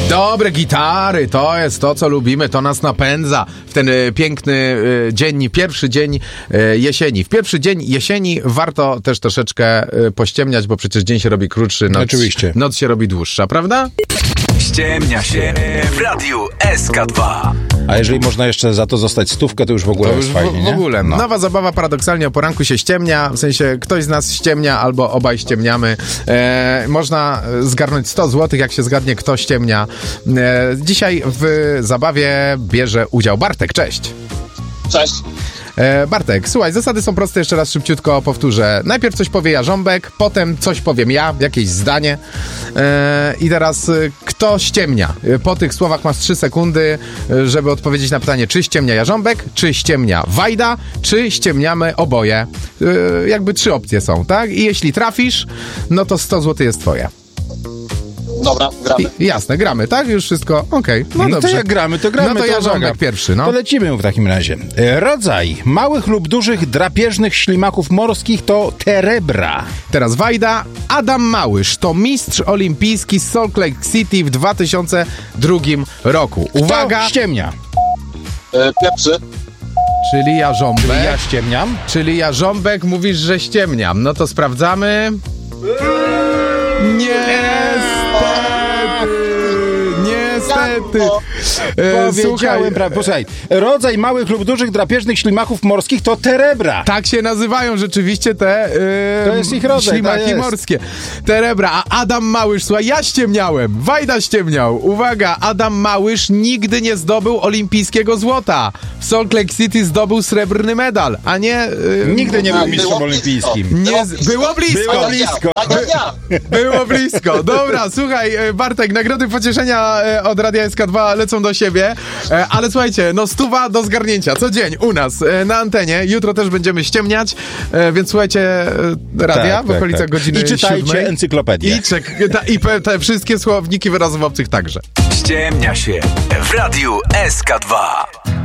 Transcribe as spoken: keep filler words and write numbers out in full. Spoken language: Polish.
Dobre gitary, to jest to, co lubimy, to nas napędza w ten y, piękny y, dzień, pierwszy dzień y, jesieni. W pierwszy dzień jesieni warto też troszeczkę y, pościemniać, bo przecież dzień się robi krótszy, noc, Oczywiście. noc się robi dłuższa, prawda? Ściemnia się w Radiu S K dwa. A jeżeli można jeszcze za to zostać stówkę, to już w ogóle To już jest fajnie, w, w nie? ogóle. No. Nowa zabawa paradoksalnie o poranku się ściemnia, w sensie ktoś z nas ściemnia albo obaj ściemniamy. E, można zgarnąć sto złotych, jak się zgadnie, kto ściemnia. E, dzisiaj w zabawie bierze udział Bartek. Cześć. Cześć. E, Bartek, słuchaj, zasady są proste, jeszcze raz szybciutko powtórzę. Najpierw coś powie Jarząbek, potem coś powiem ja, jakieś zdanie. E, I teraz e, kto ściemnia? E, po tych słowach masz trzy sekundy, e, żeby odpowiedzieć na pytanie, czy ściemnia Jarząbek, czy ściemnia Wajda, czy ściemniamy oboje. E, jakby trzy opcje są, tak? I jeśli trafisz, no to sto złotych jest twoje. Dobra, gramy. I, jasne, gramy, tak? Już wszystko, okej. No, No dobrze. to jak gramy, to gramy. No to, to Jarząbek uwaga. pierwszy, no. To lecimy w takim razie. E, Rodzaj małych lub dużych drapieżnych ślimaków morskich to terebra. Teraz Wajda. Adam Małysz to mistrz olimpijski z Salt Lake City w dwa tysiące drugim roku. Uwaga, Kto ściemnia? E, pierwszy. czyli Jarząbek. Czyli ja ściemniam. Czyli Jarząbek, mówisz, że ściemniam. No to sprawdzamy. Niestety! Niestety! E, Słuchaj, Powiedziałem, pra- posłuchaj. Rodzaj małych lub dużych drapieżnych ślimachów morskich to terebra. tak się nazywają rzeczywiście te e, To jest ich rodzaj, ślimaki to jest. morskie. Terebra, a Adam Małysz, słuchaj, ja ściemniałem, Wajda ściemniał. Uwaga, Adam Małysz nigdy nie zdobył olimpijskiego złota. W Salt Lake City zdobył srebrny medal, a nie... E, Nigdy nie A, był mistrzem było olimpijskim. nie z- było blisko. Było blisko. A ja, ja. Było blisko. Dobra, słuchaj, e, Bartek, nagrody pocieszenia e, od Radia S K dwa lecą do siebie, e, ale słuchajcie, no stuwa do zgarnięcia, co dzień u nas e, na antenie. Jutro też będziemy ściemniać, e, więc słuchajcie e, radia Tak, w tak, okolicach tak. godziny I czytajcie siódmej. encyklopedię. I, czek, ta, i pe, te wszystkie słowniki wyrazów obcych także. Ściemnia się w Radiu S K dwa.